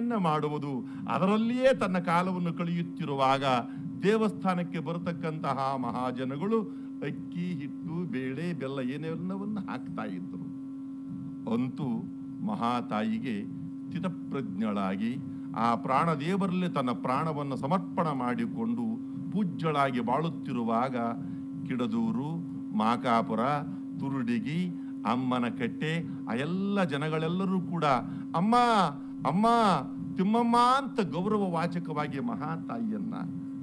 ಭಿಕ್ಷೆಯನ್ನ ಮಾಡುವುದು, ಅದರಲ್ಲಿಯೇ ತನ್ನ ಕಾಲವನ್ನು ಕಳೆಯುತ್ತಿರುವಾಗ ದೇವಸ್ಥಾನಕ್ಕೆ ಬರತಕ್ಕಂತಹ ಮಹಾಜನಗಳು ಅಕ್ಕಿ, ಹಿಟ್ಟು, ಬೇಳೆ, ಬೆಲ್ಲ ಏನೆಲ್ಲವನ್ನು ಹಾಕ್ತಾ ಇದ್ದರು. ಅಂತೂ ಮಹಾತಾಯಿಗೆ ಸ್ಥಿತಪ್ರಜ್ಞಳಾಗಿ ಆ ಪ್ರಾಣದೇವರಲ್ಲಿ ತನ್ನ ಪ್ರಾಣವನ್ನು ಸಮರ್ಪಣೆ ಮಾಡಿಕೊಂಡು ಪೂಜ್ಯಳಾಗಿ ಬಾಳುತ್ತಿರುವಾಗ ಕಿಡದೂರು, ಮಾಕಾಪುರ, ತುರುಡಿಗಿ, ಅಮ್ಮನಕಟ್ಟೆ ಆ ಎಲ್ಲ ಜನಗಳೆಲ್ಲರೂ ಕೂಡ ಅಮ್ಮ ಅಮ್ಮ ತಿಮ್ಮಮ್ಮ ಅಂತ ಗೌರವ ವಾಚಕವಾಗಿ ಮಹಾತಾಯಿಯನ್ನ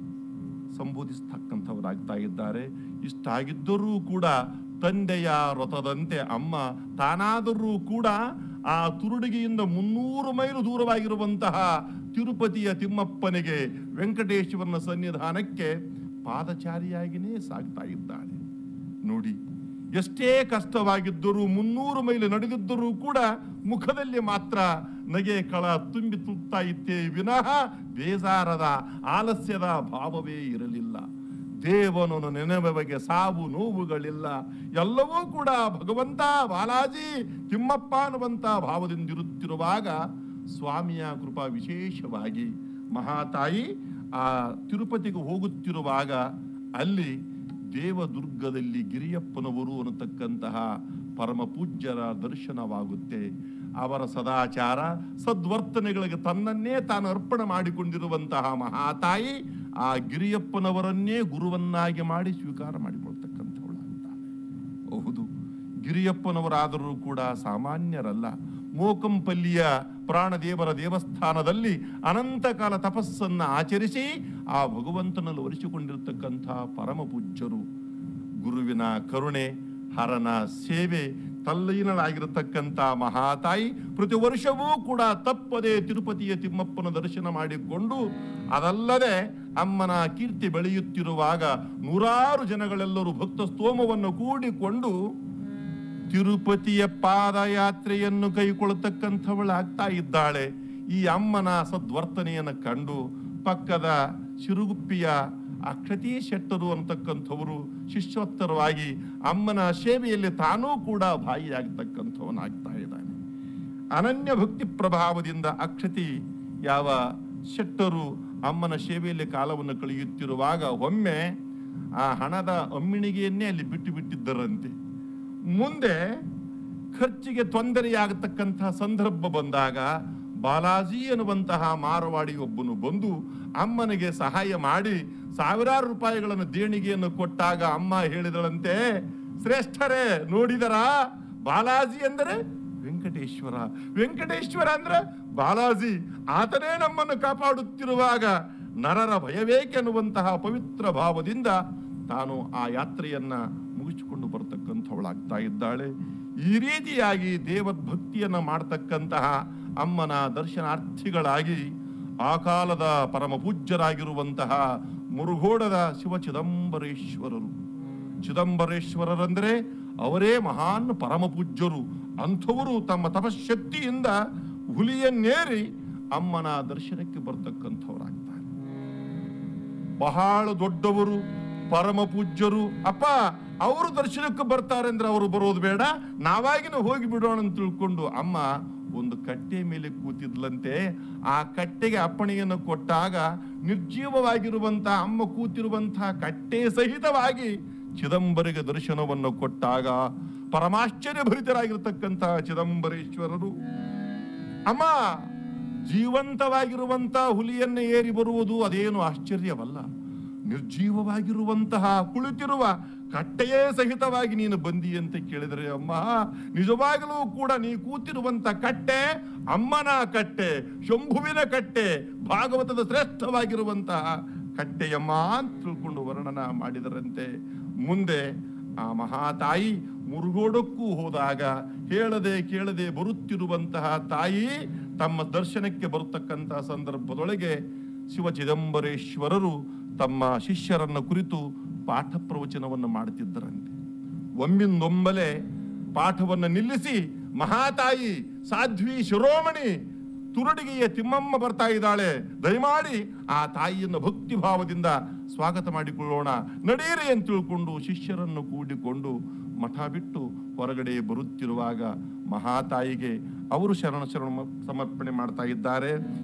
ಸಂಬೋಧಿಸ್ತಕ್ಕಂಥವರಾಗ್ತಾ ಇದ್ದಾರೆ. ಇಷ್ಟಾಗಿದ್ದರೂ ಕೂಡ ತಂದೆಯ ವ್ರತದಂತೆ ಅಮ್ಮ ತಾನಾದರೂ ಕೂಡ ಆ ತುರುಡಿಗೆಯಿಂದ 300 ಮೈಲು ದೂರವಾಗಿರುವಂತಹ ತಿರುಪತಿಯ ತಿಮ್ಮಪ್ಪನಿಗೆ ವೆಂಕಟೇಶ್ವರನ ಸನ್ನಿಧಾನಕ್ಕೆ ಪಾದಚಾರಿಯಾಗಿಯೇ ಸಾಗ್ತಾ ಇದ್ದಾಳೆ. ನೋಡಿ, ಎಷ್ಟೇ ಕಷ್ಟವಾಗಿದ್ದರೂ 300 ಮೈಲು ನಡೆದಿದ್ದರೂ ಕೂಡ ಮುಖದಲ್ಲಿ ಮಾತ್ರ ನಗೆ ಕಳ ತುಂಬಿ ತುತ್ತಾ ಇತ್ತೇ ವಿನಃ ಬೇಜಾರದ ಆಲಸ್ಯದ ಭಾವವೇ ಇರಲಿಲ್ಲ. ದೇವನನ್ನು ನೆನೆಬಗೆ ಸಾವು ನೋವುಗಳಿಲ್ಲ. ಎಲ್ಲವೂ ಕೂಡ ಭಗವಂತ ಬಾಲಾಜಿ ತಿಮ್ಮಪ್ಪ ಅನ್ನುವಂಥ ಭಾವದಿಂದಿರುತ್ತಿರುವಾಗ ಸ್ವಾಮಿಯ ಕೃಪಾ ವಿಶೇಷವಾಗಿ ಮಹಾತಾಯಿ ಆ ತಿರುಪತಿಗೆ ಹೋಗುತ್ತಿರುವಾಗ ಅಲ್ಲಿ ದೇವದುರ್ಗದಲ್ಲಿ ಗಿರಿಯಪ್ಪನವರು ಅನ್ನತಕ್ಕಂತಹ ಪರಮ ಪೂಜ್ಯರ ದರ್ಶನವಾಗುತ್ತೆ. ಅವರ ಸದಾಚಾರ ಸದ್ವರ್ತನೆಗಳಿಗೆ ತನ್ನನ್ನೇ ತಾನು ಅರ್ಪಣೆ ಮಾಡಿಕೊಂಡಿರುವಂತಹ ಮಹಾತಾಯಿ ಆ ಗಿರಿಯಪ್ಪನವರನ್ನೇ ಗುರುವನ್ನಾಗಿ ಮಾಡಿ ಸ್ವೀಕಾರ ಮಾಡಿಕೊಳ್ತಕ್ಕಂಥವಳಾಗ್ತಾಳೆ. ಹೌದು, ಗಿರಿಯಪ್ಪನವರಾದರೂ ಕೂಡ ಸಾಮಾನ್ಯರಲ್ಲ. ಮೋಕಂಪಲ್ಲಿಯ ಪ್ರಾಣದೇವರ ದೇವಸ್ಥಾನದಲ್ಲಿ ಅನಂತ ಕಾಲ ತಪಸ್ಸನ್ನು ಆಚರಿಸಿ ಆ ಭಗವಂತನಲ್ಲಿ ಒಲಿಸಿಕೊಂಡಿರತಕ್ಕಂಥ ಪರಮ ಪೂಜ್ಯರು. ಗುರುವಿನ ಕರುಣೆ, ಹರನ ಸೇವೆ ತಲ್ಲೀನಳಾಗಿರತಕ್ಕಂಥ ಮಹಾತಾಯಿ ಪ್ರತಿ ವರ್ಷವೂ ಕೂಡ ತಪ್ಪದೆ ತಿರುಪತಿಯ ತಿಮ್ಮಪ್ಪನ ದರ್ಶನ ಮಾಡಿಕೊಂಡು, ಅದಲ್ಲದೆ ಅಮ್ಮನ ಕೀರ್ತಿ ಬೆಳೆಯುತ್ತಿರುವಾಗ ನೂರಾರು ಜನಗಳೆಲ್ಲರೂ ಭಕ್ತ ಸ್ತೋಮವನ್ನು ಕೂಡಿಕೊಂಡು ತಿರುಪತಿಯ ಪಾದಯಾತ್ರೆಯನ್ನು ಕೈಗೊಳ್ಳತಕ್ಕಂಥವಳಾಗ್ತಾ ಇದ್ದಾಳೆ. ಈ ಅಮ್ಮನ ಸದ್ವರ್ತನೆಯನ್ನು ಕಂಡು ಪಕ್ಕದ ಶಿರುಗುಪ್ಪಿಯ ಅಕ್ಷತೀ ಶೆಟ್ಟರು ಅಂತಕ್ಕಂಥವರು ಶಿಷ್ಯೋತ್ತರವಾಗಿ ಅಮ್ಮನ ಸೇವೆಯಲ್ಲಿ ತಾನೂ ಕೂಡ ಭಾಗಿಯಾಗತಕ್ಕಂಥವನಾಗ್ತಾ ಇದ್ದಾನೆ. ಅನನ್ಯ ಭಕ್ತಿ ಪ್ರಭಾವದಿಂದ ಅಕ್ಷತಿ ಯಾವ ಶೆಟ್ಟರು ಅಮ್ಮನ ಸೇವೆಯಲ್ಲಿ ಕಾಲವನ್ನು ಕಳೆಯುತ್ತಿರುವಾಗ ಒಮ್ಮೆ ಆ ಹಣದ ಅಮ್ಮಿಣಿಗೆಯನ್ನೇ ಅಲ್ಲಿ ಬಿಟ್ಟು ಬಿಟ್ಟಿದ್ದರಂತೆ. ಮುಂದೆ ಖರ್ಚಿಗೆ ತೊಂದರೆಯಾಗತಕ್ಕಂತಹ ಸಂದರ್ಭ ಬಂದಾಗ ಬಾಲಾಜಿ ಅನ್ನುವಂತಹ ಮಾರವಾಡಿಯೊಬ್ಬನು ಬಂದು ಅಮ್ಮನಿಗೆ ಸಹಾಯ ಮಾಡಿ ಸಾವಿರಾರು ರೂಪಾಯಿಗಳನ್ನು ದೇಣಿಗೆಯನ್ನು ಕೊಟ್ಟಾಗ ಅಮ್ಮ ಹೇಳಿದಳಂತೆ, ಶ್ರೇಷ್ಠರೇ ನೋಡಿದರಾ, ಬಾಲಾಜಿ ಅಂದರೆ ವೆಂಕಟೇಶ್ವರ, ವೆಂಕಟೇಶ್ವರ ಅಂದ್ರೆ ಬಾಲಾಜಿ, ಆತನೇ ನಮ್ಮನ್ನು ಕಾಪಾಡುತ್ತಿರುವಾಗ ನರರ ಭಯವೇಕೆ ಅನ್ನುವಂತಹ ಪವಿತ್ರ ಭಾವದಿಂದ ತಾನು ಆ ಯಾತ್ರೆಯನ್ನ ಮುಗಿಸಿಕೊಂಡು ಬರತಕ್ಕಂಥವಳಾಗ್ತಾ ಇದ್ದಾಳೆ. ಈ ರೀತಿಯಾಗಿ ದೇವಭಕ್ತಿಯನ್ನ ಮಾಡತಕ್ಕಂತಹ ಅಮ್ಮನ ದರ್ಶನಾರ್ಥಿಗಳಾಗಿ ಆ ಕಾಲದ ಪರಮ ಪೂಜ್ಯರಾಗಿರುವಂತಹ ಮುರುಗೋಡದ ಶಿವ ಚಿದಂಬರೇಶ್ವರರು. ಚಿದಂಬರೇಶ್ವರರಂದರೆ ಅವರೇ ಮಹಾನ್ ಪರಮ ಪೂಜ್ಯರು. ಅಂಥವರು ತಮ್ಮ ತಪಶಕ್ತಿಯಿಂದ ಹುಲಿಯನ್ನೇರಿ ಅಮ್ಮನ ದರ್ಶನಕ್ಕೆ ಬರ್ತಕ್ಕಂಥವರಾಗ್ತಾರೆ. ಬಹಳ ದೊಡ್ಡವರು, ಪರಮ ಪೂಜ್ಯರು. ಅಪ್ಪ ಅವರು ದರ್ಶನಕ್ಕೆ ಬರ್ತಾರೆ ಅಂದ್ರೆ ಅವರು ಬರೋದು ಬೇಡ, ನಾವಾಗಿನ ಹೋಗಿ ಬಿಡೋಣ ಅಂತ ತಿಳ್ಕೊಂಡು ಅಮ್ಮ ಒಂದು ಕಟ್ಟೆ ಮೇಲೆ ಕೂತಿದ್ಲಂತೆ. ಆ ಕಟ್ಟೆಗೆ ಅಪ್ಪಣೆಯನ್ನು ಕೊಟ್ಟಾಗ ನಿರ್ಜೀವವಾಗಿರುವಂತಹ ಅಮ್ಮ ಕೂತಿರುವಂತಹ ಕಟ್ಟೆ ಸಹಿತವಾಗಿ ಚಿದಂಬರಿಗೆ ದರ್ಶನವನ್ನು ಕೊಟ್ಟಾಗ ಪರಮಾಶ್ಚರ್ಯ ಭರಿತರಾಗಿರ್ತಕ್ಕಂತಹ ಚಿದಂಬರೇಶ್ವರರು, ಅಮ್ಮ ಜೀವಂತವಾಗಿರುವಂತಹ ಹುಲಿಯನ್ನು ಏರಿ ಬರುವುದು ಅದೇನು ಆಶ್ಚರ್ಯವಲ್ಲ, ನಿರ್ಜೀವವಾಗಿರುವಂತಹ ಕುಳಿತಿರುವ ಕಟ್ಟೆಯೇ ಸಹಿತವಾಗಿ ನೀನು ಬಂದಿ ಅಂತ ಕೇಳಿದರೆ, ಅಮ್ಮ ನಿಜವಾಗಲೂ ಕೂಡ ನೀ ಕೂತಿರುವಂತ ಕಟ್ಟೆ ಅಮ್ಮನ ಕಟ್ಟೆ, ಶಂಭುವಿನ ಕಟ್ಟೆ, ಭಾಗವತದ ಶ್ರೇಷ್ಠವಾಗಿರುವಂತಹ ಕಟ್ಟೆಯಮ್ಮ ಅಂತ ತಿಳ್ಕೊಂಡು ವರ್ಣನ ಮಾಡಿದರಂತೆ. ಮುಂದೆ ಆ ಮಹಾತಾಯಿ ಮುರುಗೋಡಕ್ಕೂ ಹೋದಾಗ ಹೇಳದೆ ಕೇಳದೆ ಬರುತ್ತಿರುವಂತಹ ತಾಯಿ ತಮ್ಮ ದರ್ಶನಕ್ಕೆ ಬರತಕ್ಕಂತಹ ಸಂದರ್ಭದೊಳಗೆ ಶಿವ ಚಿದಂಬರೇಶ್ವರರು ತಮ್ಮ ಶಿಷ್ಯರನ್ನ ಕುರಿತು ಪಾಠ ಪ್ರವಚನವನ್ನು ಮಾಡುತ್ತಿದ್ದರಂತೆ. ಒಮ್ಮಿಂದೊಮ್ಮಲೆ ಪಾಠವನ್ನು ನಿಲ್ಲಿಸಿ, ಮಹಾತಾಯಿ ಸಾಧ್ವಿ ಶಿರೋಮಣಿ ತುರುಡಿಗೆಯ ತಿಮ್ಮಮ್ಮ ಬರ್ತಾ ಇದ್ದಾಳೆ, ದಯಮಾಡಿ ಆ ತಾಯಿಯನ್ನು ಭಕ್ತಿ ಭಾವದಿಂದ ಸ್ವಾಗತ ಮಾಡಿಕೊಳ್ಳೋಣ, ನಡೀರಿ ಅಂತ ತಿಳ್ಕೊಂಡು ಶಿಷ್ಯರನ್ನು ಕೂಡಿಕೊಂಡು ಮಠ ಬಿಟ್ಟು ಹೊರಗಡೆ ಬರುತ್ತಿರುವಾಗ ಮಹಾತಾಯಿಗೆ ಅವರು ಶರಣ ಸಮರ್ಪಣೆ ಮಾಡ್ತಾ ಇದ್ದಾರೆ.